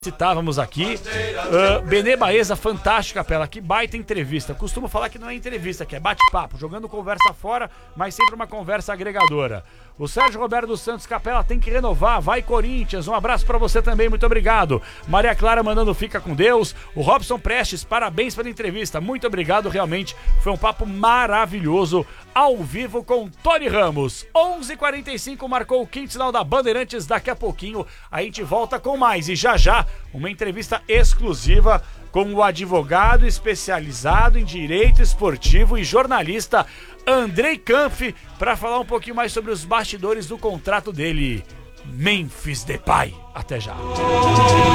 Citávamos aqui, Benê Baeza, fantástica, Capela, que baita entrevista. Costumo falar que não é entrevista, que é bate-papo, jogando conversa fora, mas sempre uma conversa agregadora. O Sérgio Roberto dos Santos, Capela, tem que renovar, vai Corinthians, um abraço pra você também, muito obrigado. Maria Clara mandando fica com Deus. O Robson Prestes, parabéns pela entrevista, muito obrigado, realmente foi um papo maravilhoso, ao vivo com Tony Ramos. 11h45 marcou o quinto sinal da Bandeirantes, daqui a pouquinho a gente volta com mais e já uma entrevista exclusiva com o advogado especializado em direito esportivo e jornalista Andrei Kampf para falar um pouquinho mais sobre os bastidores do contrato dele. Memphis Depay. Até já.